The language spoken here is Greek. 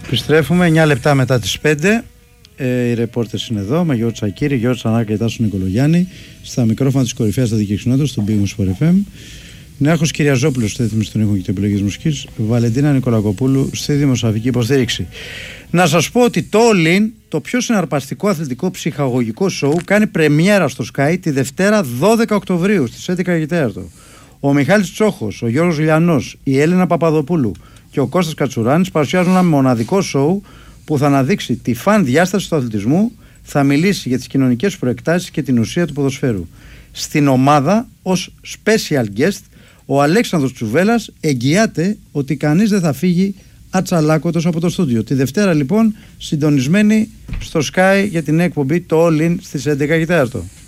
Επιστρέφουμε 9 λεπτά μετά τις 5. Οι ρεπόρτες είναι εδώ με Γιώργο Τσακίρη, Γιώργο Τσανάκα και Τάσο Νικολογιάννη. Στα μικρόφωνα της κορυφαίας αδικαιξινότητας στον Big Wings Sport FM. Νέαρχος Κυριαζόπουλος στη ρύθμιση των ήχων και την επιλογή μουσικής. Βαλεντίνα Νικολακοπούλου στη δημοσιογραφική υποστήριξη. Να σας πω ότι το All In, το πιο συναρπαστικό αθλητικό ψυχαγωγικό σοου, κάνει πρεμιέρα στο Sky τη Δευτέρα 12 Οκτωβρίου στις 11:04. Ο Μιχάλης Τσόχος, ο Γιώργος Λιανός, η Έλενα Παπαδοπούλου και ο Κώστας Κατσουράνης παρουσιάζουν ένα μοναδικό σοου που θα αναδείξει τη φαν διάσταση του αθλητισμού, θα μιλήσει για τις κοινωνικές προεκτάσεις και την ουσία του ποδοσφαίρου. Στην ομάδα, ως special guest, ο Αλέξανδρος Τσουβέλλας εγγυάται ότι κανείς δεν θα φύγει ατσαλάκωτος από το στούντιο. Τη Δευτέρα λοιπόν συντονισμένοι στο Sky για την εκπομπή το All In στις 11:04.